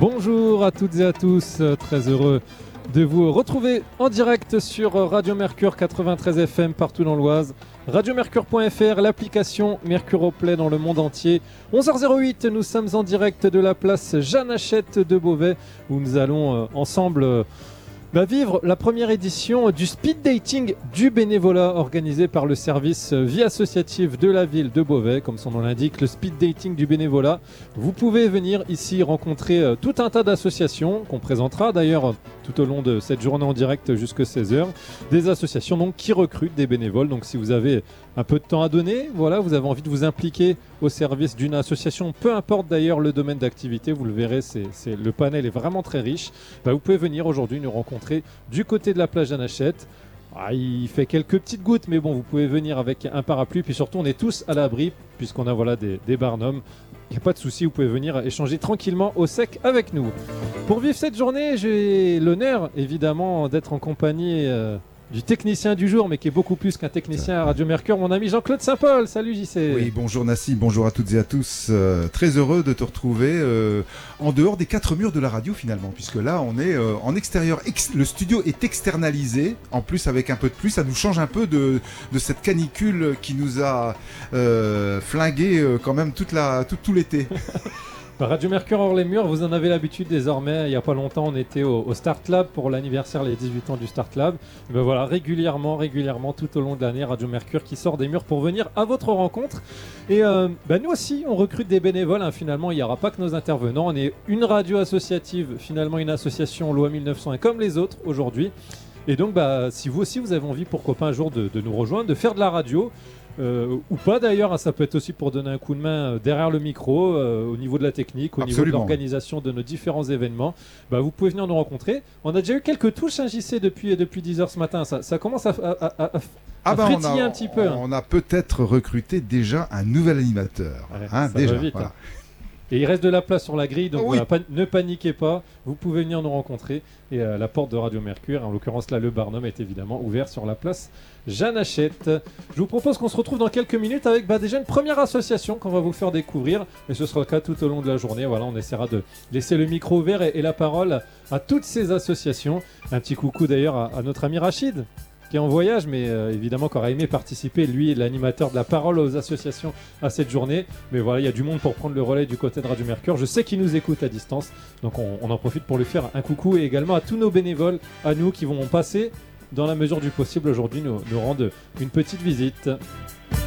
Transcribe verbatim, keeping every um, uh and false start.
Bonjour à toutes et à tous, très heureux de vous retrouver en direct sur Radio Mercure quatre-vingt-treize F M partout dans l'Oise, radiomercure point F R, l'application Mercure au Play dans le monde entier. onze heures zéro huit, nous sommes en direct de la place Jeanne Hachette de Beauvais où nous allons euh, ensemble euh, bah, vivre la première édition du speed dating du bénévolat organisé par le service vie associative de la ville de Beauvais. Comme son nom l'indique, le speed dating du bénévolat. Vous pouvez venir ici rencontrer euh, tout un tas d'associations qu'on présentera d'ailleurs tout au long de cette journée en direct jusqu'à seize heures. Des associations donc qui recrutent des bénévoles. Donc si vous avez un peu de temps à donner, voilà, vous avez envie de vous impliquer au service d'une association, peu importe d'ailleurs le domaine d'activité, vous le verrez, c'est, c'est, le panel est vraiment très riche. Bah, vous pouvez venir aujourd'hui nous rencontrer du côté de la plage Jeanne Hachette. Ah, il fait quelques petites gouttes, mais bon, vous pouvez venir avec un parapluie. Puis surtout, on est tous à l'abri, puisqu'on a voilà, des, des barnums. Il n'y a pas de souci, vous pouvez venir échanger tranquillement au sec avec nous. Pour vivre cette journée, j'ai l'honneur, évidemment, d'être en compagnie euh, du technicien du jour, mais qui est beaucoup plus qu'un technicien à Radio Mercure, mon ami Jean-Claude Saint-Paul. Salut J C. Oui, bonjour Nassi, bonjour à toutes et à tous. Euh, très heureux de te retrouver euh, en dehors des quatre murs de la radio finalement, puisque là on est euh, en extérieur. Ex- le studio est externalisé, en plus avec un peu de pluie, ça nous change un peu de, de cette canicule qui nous a euh, flingué euh, quand même toute la, tout, tout l'été. Radio Mercure hors les murs, vous en avez l'habitude désormais. Il n'y a pas longtemps, on était au, au Start Lab pour l'anniversaire, les dix-huit ans du Start Lab. Et ben voilà, régulièrement, régulièrement, tout au long de l'année, Radio Mercure qui sort des murs pour venir à votre rencontre. Et euh, ben nous aussi, on recrute des bénévoles. Hein. Finalement, il n'y aura pas que nos intervenants. On est une radio associative, finalement une association loi mille neuf cent un comme les autres aujourd'hui. Et donc, bah, si vous aussi, vous avez envie, pourquoi pas un jour de, de nous rejoindre, de faire de la radio, Euh, ou pas d'ailleurs, ça peut être aussi pour donner un coup de main derrière le micro, euh, au niveau de la technique, au Absolument. niveau de l'organisation de nos différents événements. Bah, vous pouvez venir nous rencontrer. On a déjà eu quelques touches, hein, J C, depuis, depuis dix heures ce matin. Ça, ça commence à, à, à, à, Ah à bah frétiller on a, un petit peu. Hein. On a peut-être recruté déjà un nouvel animateur. Ouais, hein, ça déjà, va vite. voilà. Hein. Et il reste de la place sur la grille, donc Oui. voilà, pa- ne paniquez pas, vous pouvez venir nous rencontrer. Et euh, la porte de Radio Mercure, en l'occurrence là, le Barnum est évidemment ouvert sur la place Jeanne Hachette. Je vous propose qu'on se retrouve dans quelques minutes avec bah, déjà une première association qu'on va vous faire découvrir. Et ce sera le cas tout au long de la journée. Voilà, on essaiera de laisser le micro ouvert et, et la parole à toutes ces associations. Un petit coucou d'ailleurs à, à notre ami Rachid, qui est en voyage, mais euh, évidemment qui aurait aimé participer, lui, l'animateur de la parole aux associations à cette journée. Mais voilà, il y a du monde pour prendre le relais du côté de Radio Mercure. Je sais qu'il nous écoute à distance, donc on, on en profite pour lui faire un coucou et également à tous nos bénévoles, à nous qui vont passer, dans la mesure du possible aujourd'hui, nous, nous rendre une petite visite.